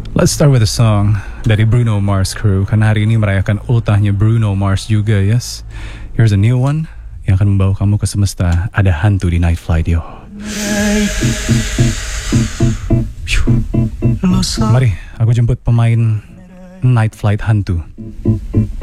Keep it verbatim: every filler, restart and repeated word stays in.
Let's start with a song dari Bruno Mars Crew, karena hari ini merayakan ultahnya Bruno Mars juga, yes. Here's a new one yang akan membawa kamu ke semesta. Ada hantu di Night Flight, yo. Mari, aku jemput pemain Night Flight hantu.